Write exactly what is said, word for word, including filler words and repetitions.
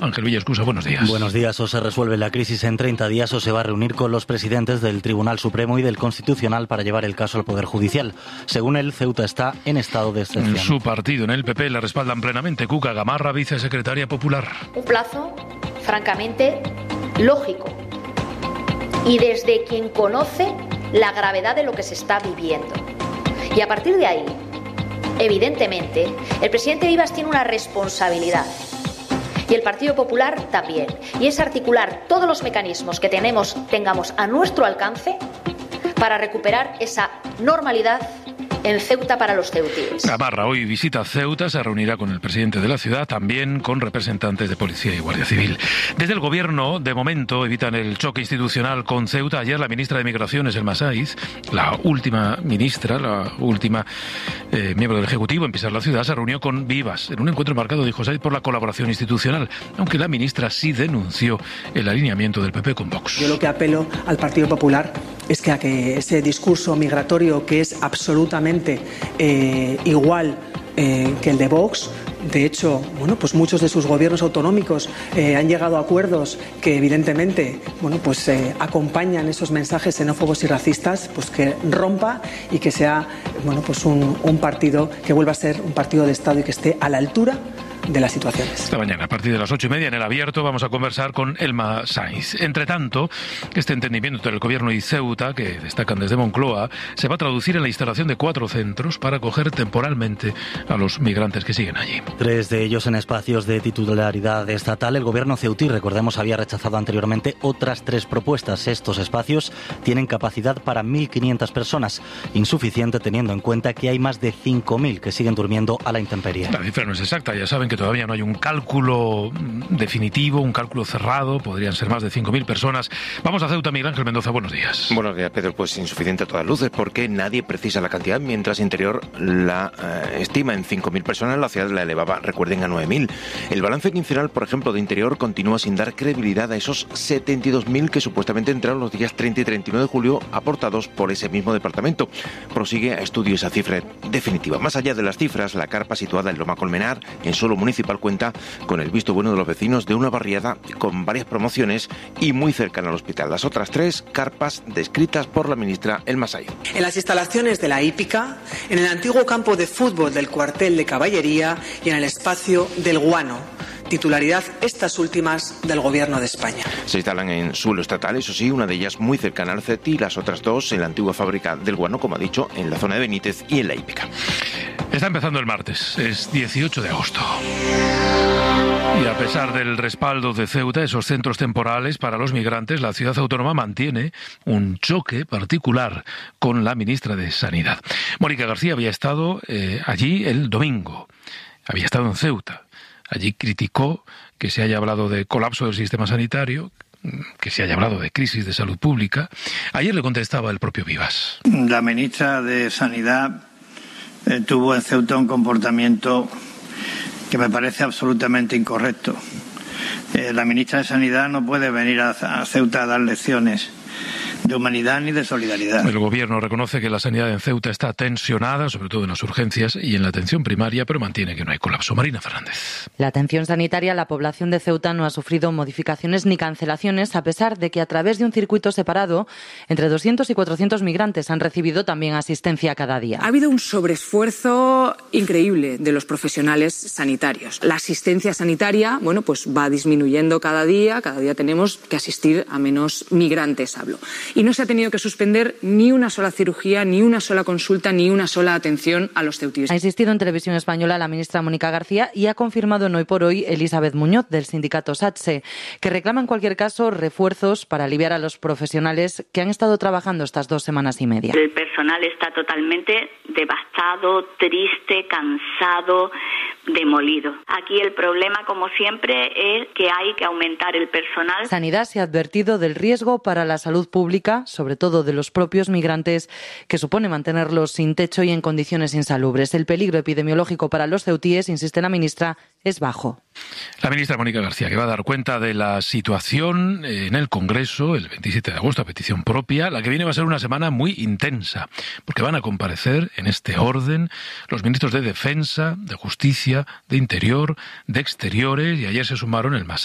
Ángel Villaescusa, buenos días. Buenos días. O se resuelve la crisis en treinta días o se va a reunir con los presidentes del Tribunal Supremo y del Constitucional para llevar el caso al Poder Judicial. Según él, Ceuta está en estado de excepción. Su partido, en el P P, la respaldan plenamente. Cuca Gamarra, vicesecretaria popular. Un plazo, francamente, lógico. Y desde quien conoce la gravedad de lo que se está viviendo. Y a partir de ahí, evidentemente, el presidente Vivas tiene una responsabilidad. Y el Partido Popular también. Y es articular todos los mecanismos que tenemos, tengamos a nuestro alcance para recuperar esa normalidad en Ceuta para los ceutíes. Gamarra hoy visita Ceuta, se reunirá con el presidente de la ciudad, también con representantes de Policía y Guardia Civil. Desde el Gobierno, de momento, evitan el choque institucional con Ceuta. Ayer la ministra de Migraciones, Elma Saiz, la última ministra, la última eh, miembro del Ejecutivo en pisar la ciudad, se reunió con Vivas, en un encuentro marcado, dijo Saiz, por la colaboración institucional, aunque la ministra sí denunció el alineamiento del P P con Vox. Yo lo que apelo al Partido Popular es que a que ese discurso migratorio, que es absolutamente eh, igual eh, que el de Vox, de hecho, bueno, pues muchos de sus gobiernos autonómicos eh, han llegado a acuerdos que evidentemente, bueno, pues eh, acompañan esos mensajes xenófobos y racistas, pues que rompa y que sea, bueno, pues un, un partido que vuelva a ser un partido de Estado y que esté a la altura de las situaciones. Esta mañana, a partir de las ocho y media, en El Abierto, vamos a conversar con Elma Saiz. Entre tanto, este entendimiento entre el Gobierno y Ceuta, que destacan desde Moncloa, se va a traducir en la instalación de cuatro centros para acoger temporalmente a los migrantes que siguen allí. Tres de ellos en espacios de titularidad estatal. El Gobierno ceutí, recordemos, había rechazado anteriormente otras tres propuestas. Estos espacios tienen capacidad para mil quinientas personas, insuficiente teniendo en cuenta que hay más de cinco mil que siguen durmiendo a la intemperie. La cifra no es exacta, ya saben que todavía no hay un cálculo definitivo, un cálculo cerrado, podrían ser más de cinco mil personas. Vamos a Ceuta, Miguel Ángel Mendoza, buenos días. Buenos días, Pedro. Pues insuficiente a todas luces, porque nadie precisa la cantidad, mientras Interior la eh, estima en cinco mil personas, la ciudad la elevaba, recuerden, a nueve mil. El balance quincenal, por ejemplo, de Interior continúa sin dar credibilidad a esos setenta y dos mil que supuestamente entraron los días treinta y treinta y uno de julio, aportados por ese mismo departamento. Prosigue a estudio esa cifra definitiva. Más allá de las cifras, la carpa situada en Loma Colmenar, en suelo municipal, cuenta con el visto bueno de los vecinos de una barriada con varias promociones y muy cercana al hospital. Las otras tres carpas descritas por la ministra Elma Saiz. En las instalaciones de la hípica, en el antiguo campo de fútbol del cuartel de caballería y en el espacio del Guano, titularidad estas últimas del Gobierno de España. Se instalan en suelo estatal, eso sí, una de ellas muy cercana al CETI, las otras dos en la antigua fábrica del Guano, como ha dicho, en la zona de Benítez y en la hípica. Está empezando el martes, es dieciocho de agosto. Y a pesar del respaldo de Ceuta, esos centros temporales para los migrantes, la ciudad autónoma mantiene un choque particular con la ministra de Sanidad. Mónica García había estado eh, allí el domingo, había estado en Ceuta. Allí criticó que se haya hablado de colapso del sistema sanitario, que se haya hablado de crisis de salud pública. Ayer le contestaba el propio Vivas. La ministra de Sanidad eh, tuvo en Ceuta un comportamiento que me parece absolutamente incorrecto. Eh, la ministra de Sanidad no puede venir a, a Ceuta a dar lecciones de humanidad ni de solidaridad. El Gobierno reconoce que la sanidad en Ceuta está tensionada, sobre todo en las urgencias y en la atención primaria, pero mantiene que no hay colapso. Marina Fernández. La atención sanitaria, la población de Ceuta no ha sufrido modificaciones ni cancelaciones, a pesar de que a través de un circuito separado, entre doscientos y cuatrocientos migrantes han recibido también asistencia cada día. Ha habido un sobreesfuerzo increíble de los profesionales sanitarios. La asistencia sanitaria, bueno, pues va disminuyendo cada día, cada día tenemos que asistir a menos migrantes, hablo. Y no se ha tenido que suspender ni una sola cirugía, ni una sola consulta, ni una sola atención a los ceutíes. Ha insistido en Televisión Española la ministra Mónica García y ha confirmado en Hoy por Hoy Elizabeth Muñoz, del sindicato SATSE, que reclama en cualquier caso refuerzos para aliviar a los profesionales que han estado trabajando estas dos semanas y media. El personal está totalmente devastado, triste, cansado, demolido. Aquí el problema, como siempre, es que hay que aumentar el personal. Sanidad se ha advertido del riesgo para la salud pública, sobre todo de los propios migrantes, que supone mantenerlos sin techo y en condiciones insalubres. El peligro epidemiológico para los ceutíes, insiste la ministra, es bajo. La ministra Mónica García, que va a dar cuenta de la situación en el Congreso el veintisiete de agosto a petición propia. La que viene va a ser una semana muy intensa, porque van a comparecer en este orden los ministros de Defensa, de Justicia, de Interior, de Exteriores, y ayer se sumaron el más